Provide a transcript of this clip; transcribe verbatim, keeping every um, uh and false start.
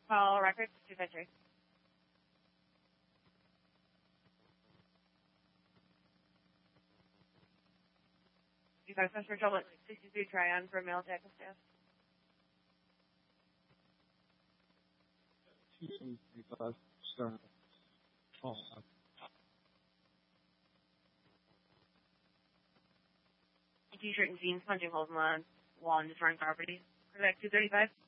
Call records two five three. You got a customer trouble at sixty-three Tryon for a mail tackle staff. two seven three five, start. Oh, T-shirt and jeans punching holes in the wall and destroying property. Correct two thirty-five.